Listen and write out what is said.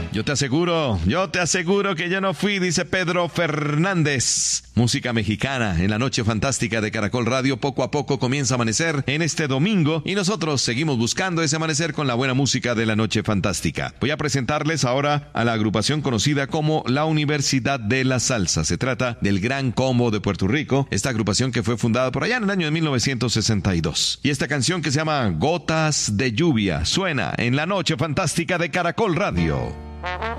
Yo te aseguro que yo no fui, dice Pedro Fernández. Música mexicana en la noche fantástica de Caracol Radio. Poco a poco comienza a amanecer en este domingo y nosotros seguimos buscando ese amanecer con la buena música de la noche fantástica. Voy a presentarles ahora a la agrupación conocida como la Universidad de la Salsa. Se trata del Gran Combo de Puerto Rico, esta agrupación que fue fundada por allá en el año de 1962. Y esta canción que se llama Gotas de Lluvia suena en la noche fantástica de Caracol Radio.